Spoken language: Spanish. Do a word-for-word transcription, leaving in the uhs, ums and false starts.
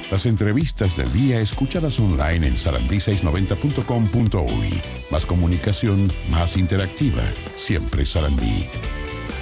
Las entrevistas del día escuchadas online en sarandí seiscientos noventa punto com punto uy. Más comunicación, más interactiva. Siempre Sarandí.